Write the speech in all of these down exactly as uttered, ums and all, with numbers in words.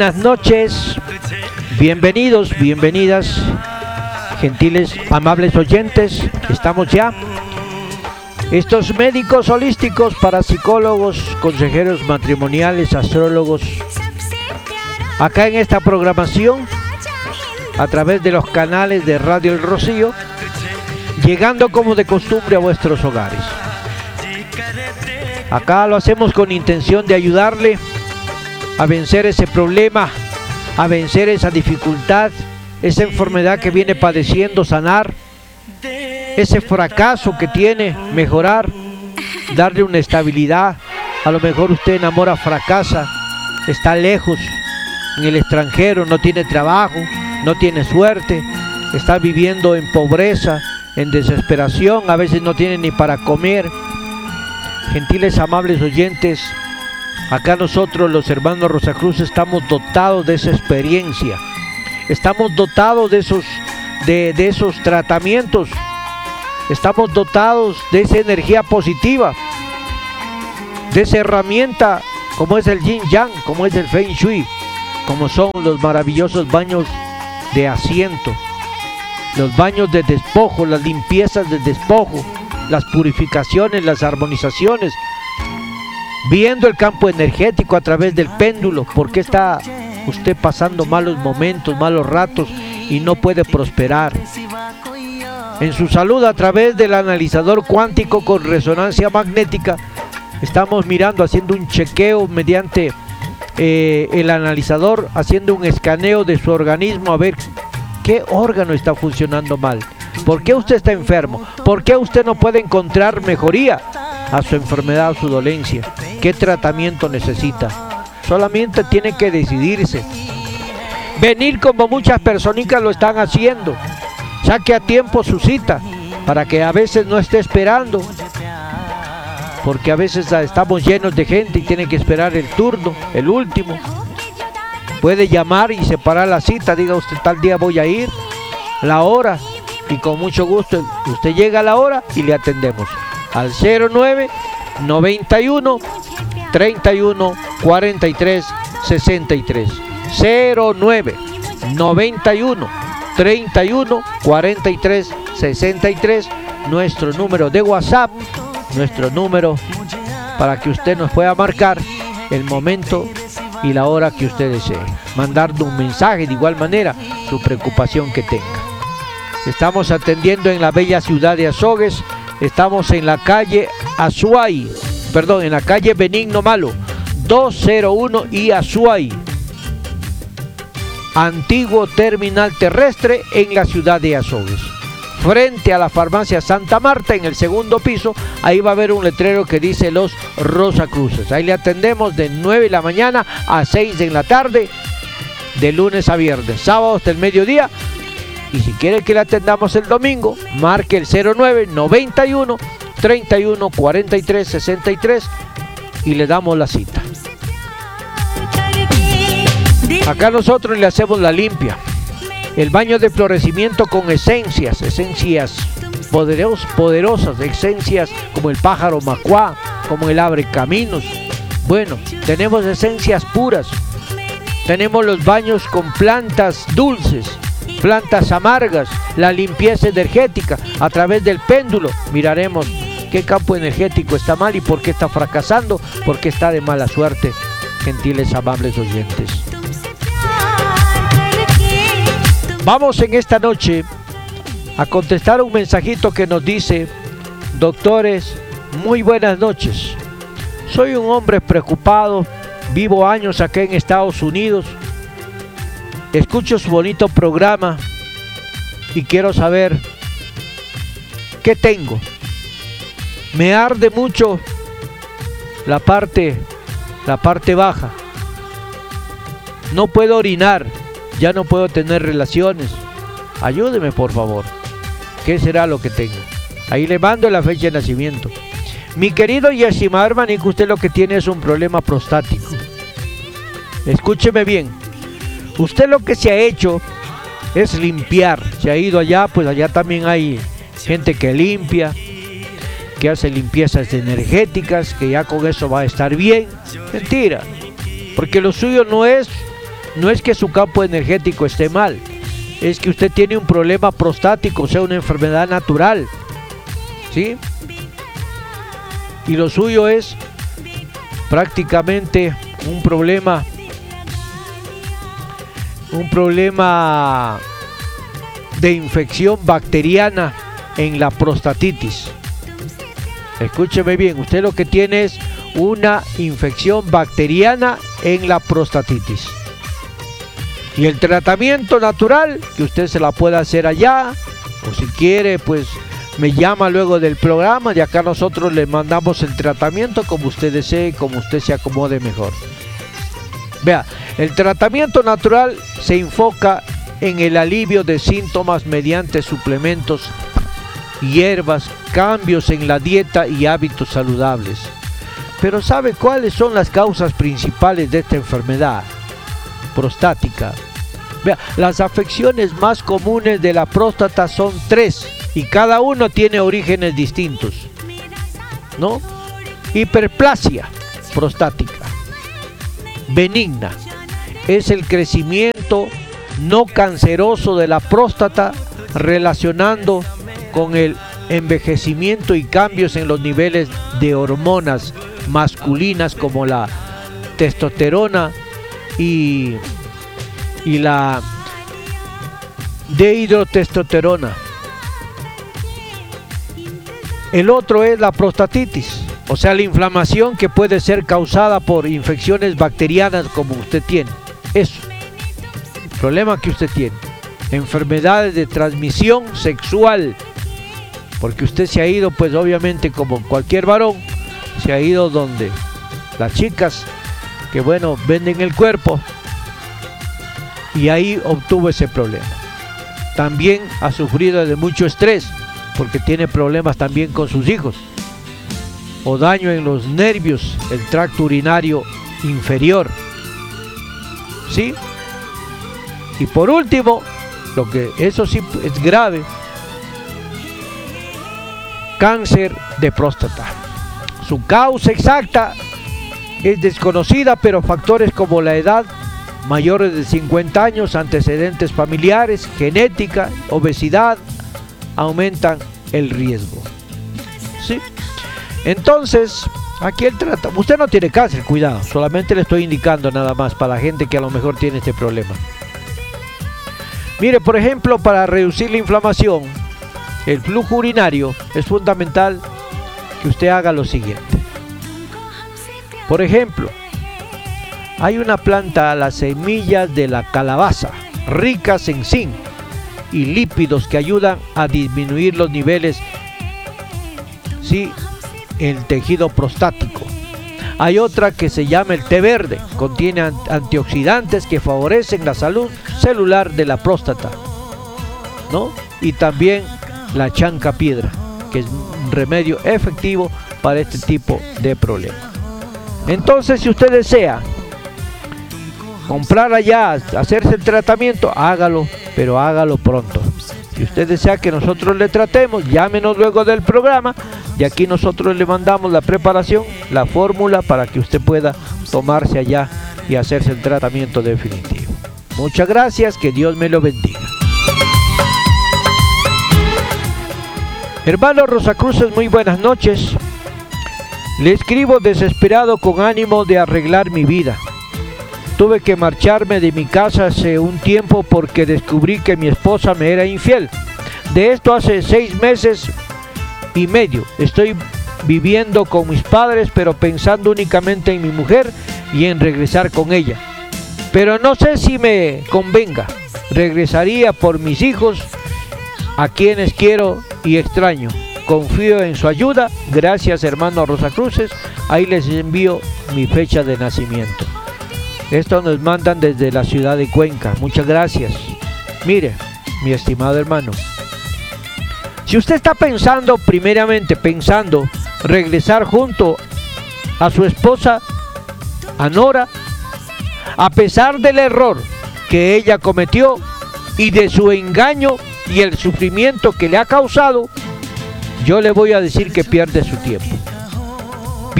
Buenas noches, bienvenidos, bienvenidas, gentiles, amables oyentes. Estamos ya, estos médicos holísticos, parapsicólogos, consejeros matrimoniales, astrólogos, acá en esta programación, a través de los canales de Radio El Rocío, llegando como de costumbre a vuestros hogares. Acá lo hacemos con intención de ayudarle a vencer ese problema, a vencer esa dificultad, esa enfermedad que viene padeciendo, sanar, ese fracaso que tiene, mejorar, darle una estabilidad. A lo mejor usted enamora, fracasa, está lejos, en el extranjero, no tiene trabajo, no tiene suerte, está viviendo en pobreza, en desesperación, a veces no tiene ni para comer. Gentiles, amables oyentes, acá nosotros los hermanos Rosacruz estamos dotados de esa experiencia, estamos dotados de esos, de, de esos tratamientos, estamos dotados de esa energía positiva, de esa herramienta como es el Yin Yang, como es el Feng Shui, como son los maravillosos baños de asiento, los baños de despojo, las limpiezas de despojo, las purificaciones, las armonizaciones, viendo el campo energético a través del péndulo. ¿Por qué está usted pasando malos momentos, malos ratos y no puede prosperar? En su salud, a través del analizador cuántico con resonancia magnética, estamos mirando, haciendo un chequeo mediante eh, el analizador, haciendo un escaneo de su organismo a ver qué órgano está funcionando mal. ¿Por qué usted está enfermo? ¿Por qué usted no puede encontrar mejoría a su enfermedad, a su dolencia? ¿Qué tratamiento necesita? Solamente tiene que decidirse. Venir como muchas personitas lo están haciendo. Saque a tiempo su cita para que a veces no esté esperando. Porque a veces estamos llenos de gente y tiene que esperar el turno, el último. Puede llamar y separar la cita. Diga usted, tal día voy a ir, la hora. Y con mucho gusto usted llega a la hora y le atendemos al cero nueve, noventa y uno, treinta y uno, cuarenta y tres, sesenta y tres. cero nueve, noventa y uno, treinta y uno, cuarenta y tres, sesenta y tres. Nuestro número de WhatsApp, nuestro número para que usted nos pueda marcar el momento y la hora que usted desee. Mandarle un mensaje de igual manera, su preocupación que tenga. Estamos atendiendo en la bella ciudad de Azogues. Estamos en la calle Azuay, perdón, en la calle Benigno Malo, doscientos uno y Azuay, antiguo terminal terrestre en la ciudad de Azogues. Frente a la farmacia Santa Marta, en el segundo piso, ahí va a haber un letrero que dice Los Rosacruces. Ahí le atendemos de nueve de la mañana a seis de la tarde, de lunes a viernes, sábado hasta el mediodía. Y si quiere que le atendamos el domingo, marque el cero nueve, noventa y uno, treinta y uno, cuarenta y tres, sesenta y tres y le damos la cita. Acá nosotros le hacemos la limpia, el baño de florecimiento con esencias, esencias poderos, poderosas, esencias como el pájaro macuá, como el abre caminos. Bueno, tenemos esencias puras, tenemos los baños con plantas dulces, plantas amargas, la limpieza energética a través del péndulo. Miraremos qué campo energético está mal y por qué está fracasando, por qué está de mala suerte, gentiles, amables oyentes. Vamos en esta noche a contestar un mensajito que nos dice: doctores, muy buenas noches. Soy un hombre preocupado, vivo años acá en Estados Unidos. Escucho su bonito programa y quiero saber qué tengo. Me arde mucho la parte, la parte baja. No puedo orinar, ya no puedo tener relaciones. Ayúdeme, por favor. ¿Qué será lo que tengo? Ahí le mando la fecha de nacimiento. Mi querido y estimado hermanito, usted lo que tiene es un problema prostático. Escúcheme bien. Usted lo que se ha hecho es limpiar. Se ha ido allá, pues allá también hay gente que limpia, que hace limpiezas energéticas, que ya con eso va a estar bien. Mentira, porque lo suyo no es no es que su campo energético esté mal, es que usted tiene un problema prostático, o sea, una enfermedad natural, ¿sí? Y lo suyo es prácticamente un problema, un problema de infección bacteriana en la prostatitis. Escúcheme bien, usted lo que tiene es una infección bacteriana en la prostatitis. Y el tratamiento natural, que usted se la puede hacer allá, o si quiere, pues me llama luego del programa, y acá nosotros le mandamos el tratamiento como usted desee, como usted se acomode mejor. Vea, el tratamiento natural se enfoca en el alivio de síntomas mediante suplementos, hierbas, cambios en la dieta y hábitos saludables. Pero ¿sabe cuáles son las causas principales de esta enfermedad prostática? Vea, las afecciones más comunes de la próstata son tres y cada uno tiene orígenes distintos, ¿no? Hiperplasia prostática benigna es el crecimiento no canceroso de la próstata relacionando con el envejecimiento y cambios en los niveles de hormonas masculinas como la testosterona y, y la dihidrotestosterona. El otro es la prostatitis, o sea, la inflamación que puede ser causada por infecciones bacterianas como usted tiene. Eso, el problema que usted tiene. Enfermedades de transmisión sexual, porque usted se ha ido, pues obviamente como cualquier varón, se ha ido donde las chicas que bueno, venden el cuerpo y ahí obtuvo ese problema. También ha sufrido de mucho estrés, porque tiene problemas también con sus hijos, o daño en los nervios, el tracto urinario inferior, ¿sí? Y por último, lo que eso sí es grave, cáncer de próstata. Su causa exacta es desconocida, pero factores como la edad, mayores de cincuenta años, antecedentes familiares, genética, obesidad, aumentan el riesgo, ¿sí? Entonces, aquí el tratamiento, usted no tiene cáncer, cuidado, solamente le estoy indicando nada más para la gente que a lo mejor tiene este problema. Mire, por ejemplo, para reducir la inflamación, el flujo urinario, es fundamental que usted haga lo siguiente. Por ejemplo, hay una planta, las semillas de la calabaza, ricas en zinc y lípidos que ayudan a disminuir los niveles, sí, el tejido prostático. Hay otra que se llama el té verde, contiene antioxidantes que favorecen la salud celular de la próstata, ¿no? Y también la chanca piedra, que es un remedio efectivo para este tipo de problemas. Entonces, si usted desea comprar allá, hacerse el tratamiento, hágalo, pero hágalo pronto. Si usted desea que nosotros le tratemos, llámenos luego del programa y aquí nosotros le mandamos la preparación, la fórmula para que usted pueda tomarse allá y hacerse el tratamiento definitivo. Muchas gracias, que Dios me lo bendiga. Hermano Rosacruces, muy buenas noches. Le escribo desesperado con ánimo de arreglar mi vida. Tuve que marcharme de mi casa hace un tiempo porque descubrí que mi esposa me era infiel. De esto hace seis meses y medio. Estoy viviendo con mis padres, pero pensando únicamente en mi mujer y en regresar con ella. Pero no sé si me convenga. Regresaría por mis hijos, a quienes quiero y extraño. Confío en su ayuda. Gracias, hermano Rosacruces. Ahí les envío mi fecha de nacimiento. Esto nos mandan desde la ciudad de Cuenca. Muchas gracias. Mire, mi estimado hermano, si usted está pensando, primeramente pensando, regresar junto a su esposa, a Nora, a pesar del error que ella cometió y de su engaño y el sufrimiento que le ha causado, yo le voy a decir que pierde su tiempo.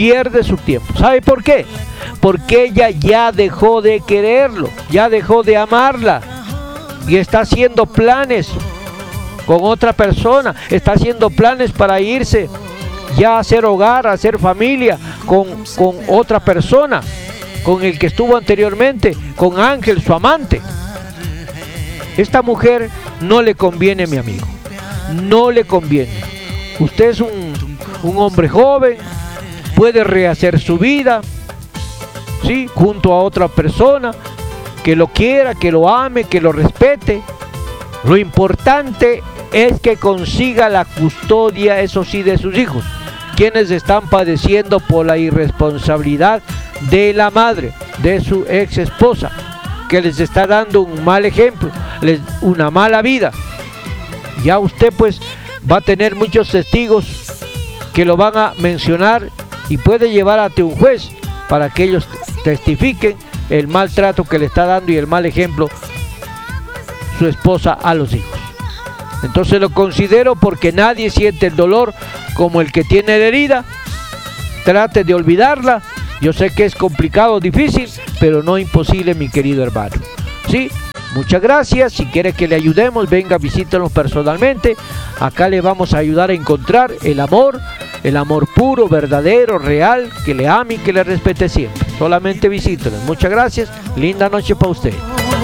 pierde su tiempo. ¿Sabe por qué? Porque ella ya dejó de quererlo, ya dejó de amarla y está haciendo planes con otra persona, está haciendo planes para irse ya a hacer hogar, a hacer familia con, con otra persona, con el que estuvo anteriormente, con Ángel, su amante. Esta mujer no le conviene, mi amigo, no le conviene. Usted es un, un hombre joven, puede rehacer su vida, ¿sí?, junto a otra persona que lo quiera, que lo ame, que lo respete. Lo importante es que consiga la custodia, eso sí, de sus hijos, quienes están padeciendo por la irresponsabilidad de la madre, de su ex esposa, que les está dando un mal ejemplo, les, una mala vida. Ya usted pues va a tener muchos testigos que lo van a mencionar y puede llevar ante un juez para que ellos testifiquen el maltrato que le está dando y el mal ejemplo su esposa a los hijos. Entonces lo considero, porque nadie siente el dolor como el que tiene la herida. Trate de olvidarla. Yo sé que es complicado, difícil, pero no imposible, mi querido hermano. ¿Sí? Muchas gracias. Si quiere que le ayudemos, venga, visítenos personalmente. Acá le vamos a ayudar a encontrar el amor, el amor puro, verdadero, real, que le ame y que le respete siempre. Solamente visítenos. Muchas gracias. Linda noche para usted.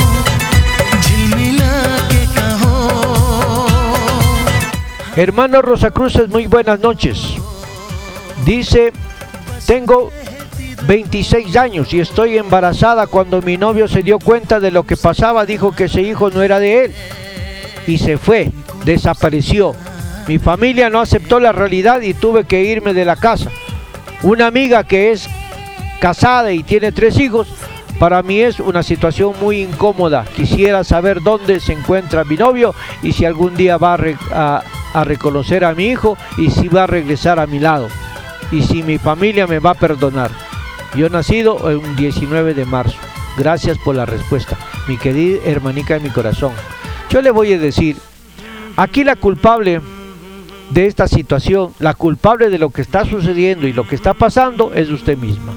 Hermano Rosacruces, muy buenas noches. Dice, tengo veintiséis años y estoy embarazada. Cuando mi novio se dio cuenta de lo que pasaba, dijo que ese hijo no era de él y se fue, desapareció. Mi familia no aceptó la realidad y tuve que irme de la casa. Una amiga que es casada y tiene tres hijos, para mí es una situación muy incómoda. Quisiera saber dónde se encuentra mi novio y si algún día va a, re, a, a reconocer a mi hijo y si va a regresar a mi lado y si mi familia me va a perdonar. Yo he nacido el diecinueve de marzo. Gracias por la respuesta, mi querida hermanica de mi corazón. Yo le voy a decir, aquí la culpable de esta situación, la culpable de lo que está sucediendo y lo que está pasando es usted misma.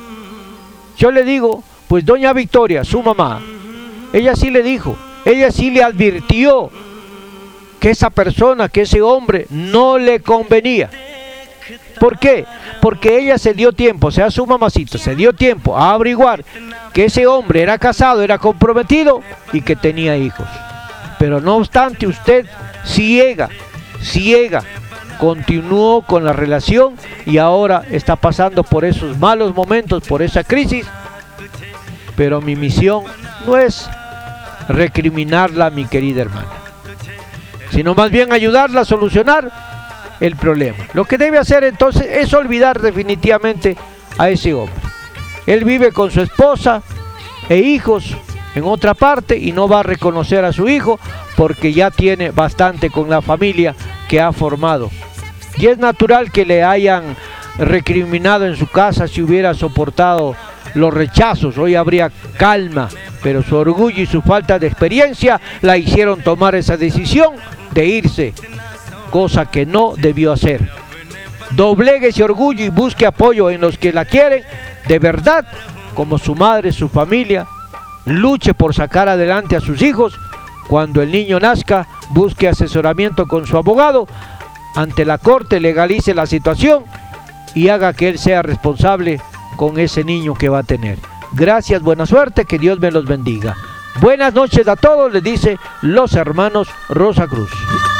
Yo le digo, pues doña Victoria, su mamá, ella sí le dijo, ella sí le advirtió que esa persona, que ese hombre no le convenía. ¿Por qué? Porque ella se dio tiempo, o sea, su mamacita se dio tiempo a averiguar que ese hombre era casado, era comprometido y que tenía hijos. Pero no obstante, usted ciega, ciega, continuó con la relación y ahora está pasando por esos malos momentos, por esa crisis. Pero mi misión no es recriminarla, mi querida hermana, sino más bien ayudarla a solucionar el problema. Lo que debe hacer entonces es olvidar definitivamente a ese hombre. Él vive con su esposa e hijos en otra parte y no va a reconocer a su hijo porque ya tiene bastante con la familia que ha formado. Y es natural que le hayan recriminado en su casa si hubiera soportado los rechazos. Hoy habría calma, pero su orgullo y su falta de experiencia la hicieron tomar esa decisión de irse, cosa que no debió hacer. Doblegue ese orgullo y busque apoyo en los que la quieren de verdad, como su madre, su familia. Luche por sacar adelante a sus hijos. Cuando el niño nazca, busque asesoramiento con su abogado. Ante la corte legalice la situación y haga que él sea responsable con ese niño que va a tener. Gracias, buena suerte, que Dios me los bendiga. Buenas noches a todos, les dice los hermanos Rosacruz.